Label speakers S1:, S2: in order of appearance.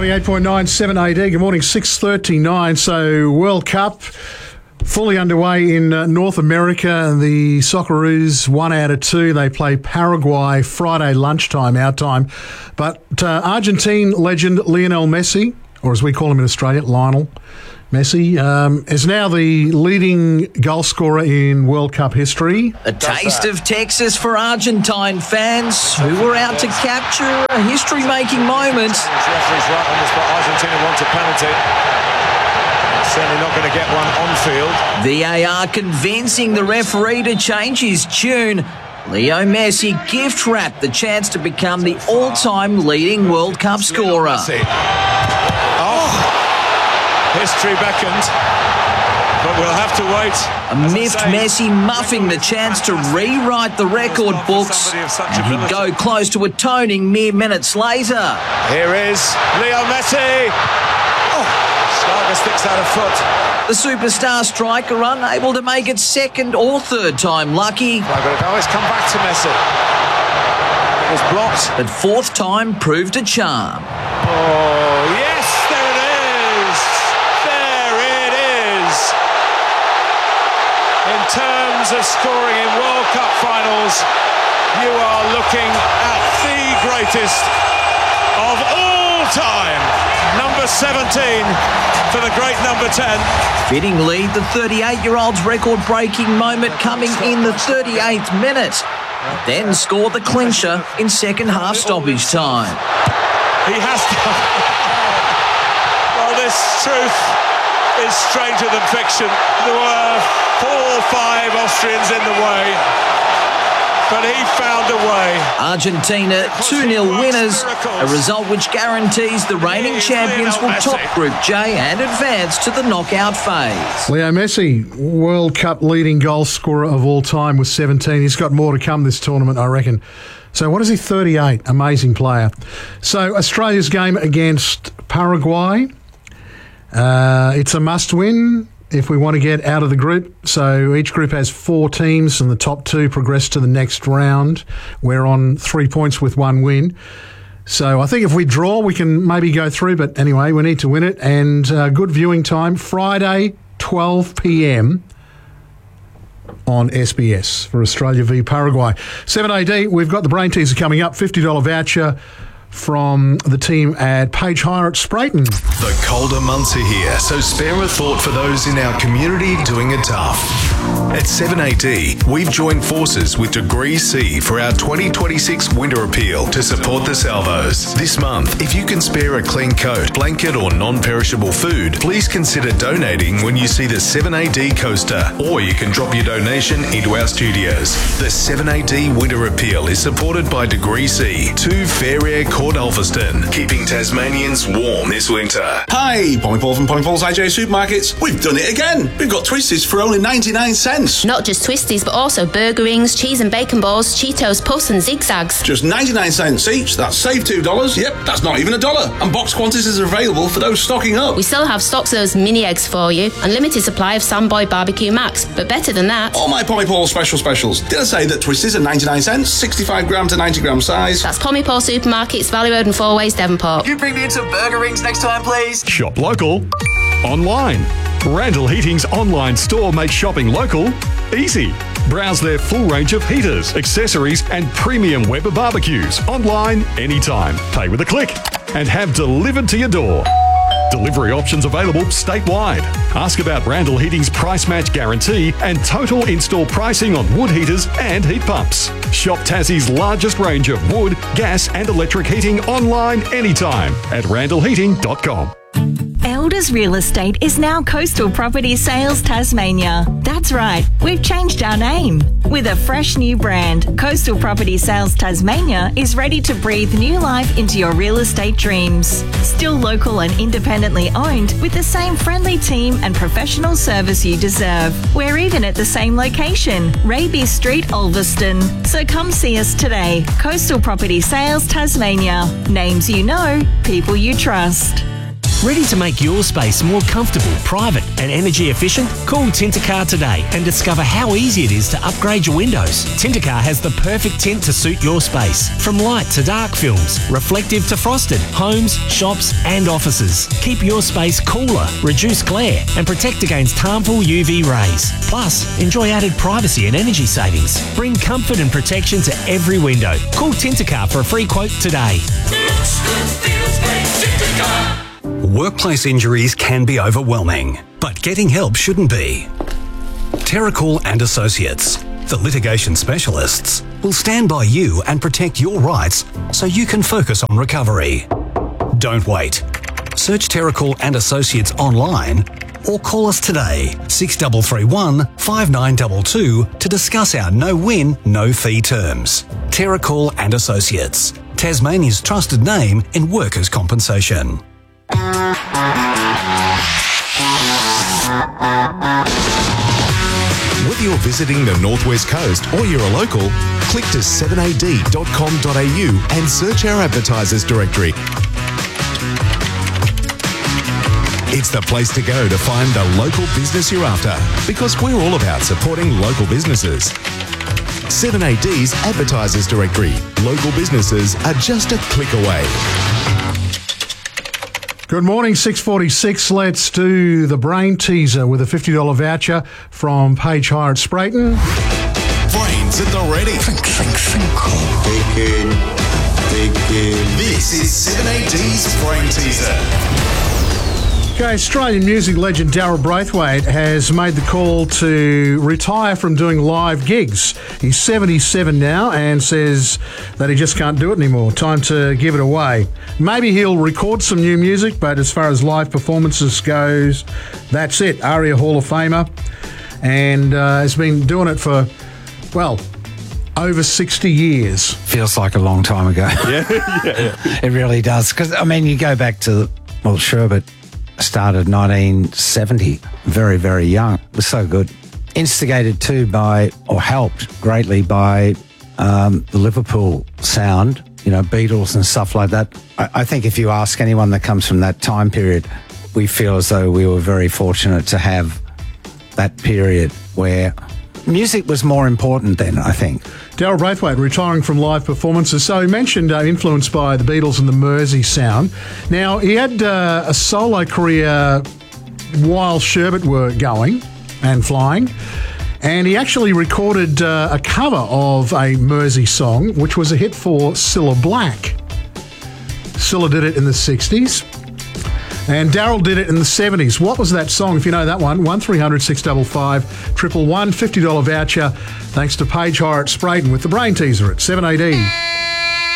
S1: 98.9 7 AD. Good morning, 6:39. So World Cup fully underway in North America. The Socceroos 1 out of 2. They play Paraguay Friday lunchtime, our time. But Argentine legend Lionel Messi, or as we call him in Australia, Lionel Messi, is now the leading goal scorer in World Cup history.
S2: A taste of Texas for Argentine fans who were out to capture a history-making moment.
S3: The referee's right on the spot. Argentina wants a penalty. Certainly not going to get one on field.
S2: VAR convincing the referee to change his tune. Leo Messi gift-wrapped the chance to become the all-time leading World Cup scorer.
S3: History beckons, but we'll have to wait.
S2: A miffed Messi muffing the chance to rewrite the record books, and he'd go close to atoning mere minutes later.
S3: Here is Leo Messi. Schlager sticks out a foot.
S2: The superstar striker unable to make it second or third time lucky.
S3: It's come back to Messi. It was blocked.
S2: But fourth time proved a charm.
S3: Oh, yes, there it is. There it is. In terms of scoring in World Cup finals, you are looking at the greatest of all time. Number 17 for the great number 10.
S2: Fittingly, the 38-year-old's record-breaking moment coming in the 38th minute. Then scored the clincher in second-half stoppage time.
S3: He has done. Well, this truth is stranger than fiction. There were 4 or 5 Austrians in the way, but he found a way.
S2: Argentina 2-0 winners, a result which guarantees the reigning champions will top Group J and advance to the knockout phase.
S1: Leo Messi, World Cup leading goal scorer of all time with 17. He's got more to come this tournament, I reckon. So what is he, 38? Amazing player. So Australia's game against Paraguay. It's a must-win if we want to get out of the group. So each group has 4 teams and the top 2 progress to the next round. We're on 3 points with 1 win. So I think if we draw, we can maybe go through. But anyway, we need to win it. And good viewing time, Friday, 12 p.m. on SBS for Australia v Paraguay. 7AD, we've got the Brain Teaser coming up, $50 voucher from the team at Page Hire at Sprayton.
S4: The colder months are here, so spare a thought for those in our community doing it tough. At 7AD, we've joined forces with Degree C for our 2026 Winter Appeal to support the salvos. This month, if you can spare a clean coat, blanket or non-perishable food, please consider donating when you see the 7AD coaster, or you can drop your donation into our studios. The 7AD Winter Appeal is supported by Degree C, 2 Fair Air Court Ulverston, keeping Tasmanians warm this winter.
S5: Hi, Pommy Paul from Pommy Paul's IJ Supermarkets. We've done it again. We've got Twisties for only 99 cents.
S6: Not just Twisties, but also burger rings, cheese and bacon balls, Cheetos, Puffs and Zigzags.
S5: Just 99 cents each. That's save $2. Yep, that's not even $1. And box quantities are available for those stocking up.
S6: We still have stocks of those mini eggs for you, and limited supply of Samboy Barbecue Max. But better than that,
S5: all my Pommy Paul specials. Did I say that Twisties are 99 cents, 65 gram to 90 gram size?
S6: That's Pommy Paul Supermarkets, Valley Road and Four Ways, Devonport.
S7: Can you bring me in some burger rings next time, please?
S8: Shop local, online. Randall Heating's online store makes shopping local easy. Browse their full range of heaters, accessories and premium Weber barbecues online anytime. Pay with a click and have delivered to your door. Delivery options available statewide. Ask about Randall Heating's price match guarantee and total install pricing on wood heaters and heat pumps. Shop Tassie's largest range of wood, gas and electric heating online anytime at randallheating.com.
S9: Elders Real Estate is now Coastal Property Sales Tasmania. That's right, we've changed our name. With a fresh new brand, Coastal Property Sales Tasmania is ready to breathe new life into your real estate dreams. Still local and independently owned, with the same friendly team and professional service you deserve. We're even at the same location, Raby Street, Ulverston. So come see us today. Coastal Property Sales Tasmania. Names you know, people you trust.
S10: Ready to make your space more comfortable, private and energy efficient? Call Tintercar today and discover how easy it is to upgrade your windows. Tintercar has the perfect tint to suit your space. From light to dark films, reflective to frosted, homes, shops and offices. Keep your space cooler, reduce glare and protect against harmful UV rays. Plus, enjoy added privacy and energy savings. Bring comfort and protection to every window. Call Tintercar for a free quote today.
S11: Workplace injuries can be overwhelming, but getting help shouldn't be. Terracall and Associates, the litigation specialists, will stand by you and protect your rights so you can focus on recovery. Don't wait. Search Terracall and Associates online or call us today, 6331 5922, to discuss our no-win, no-fee terms. Terracall and Associates, Tasmania's trusted name in workers' compensation.
S12: Whether you're visiting the Northwest Coast or you're a local, click to 7ad.com.au and search our advertisers directory. It's the place to go to find the local business you're after, because we're all about supporting local businesses. 7AD's advertisers directory. Local businesses are just a click away.
S1: Good morning, 6:46. Let's do the brain teaser with a $50 voucher from Page Hire at Sprayton.
S12: Brains at the ready. Think. Thinking. This is 7AD's brain teaser.
S1: Okay, Australian music legend Daryl Braithwaite has made the call to retire from doing live gigs. He's 77 now and says that he just can't do it anymore. Time to give it away. Maybe he'll record some new music, but as far as live performances goes, that's it. ARIA Hall of Famer, and has been doing it for, well, over 60 years.
S13: Feels like a long time ago.
S1: Yeah.
S13: It really does. Because, I mean, you go back to, well, Sherbet started 1970, very, very young. It was so good. Instigated too by, or helped greatly by the Liverpool sound, you know, Beatles and stuff like that. I think if you ask anyone that comes from that time period, we feel as though we were very fortunate to have that period where music was more important then, I think.
S1: Daryl Braithwaite retiring from live performances. So he mentioned influenced by the Beatles and the Mersey sound. Now, he had a solo career while Sherbet were going and flying, and he actually recorded a cover of a Mersey song, which was a hit for Cilla Black. Cilla did it in the 60s. And Daryl did it in the 70s. What was that song? If you know that one, 1300 655 111, $50 voucher, thanks to Page Hire at Sprayton with the brain teaser at 7AD.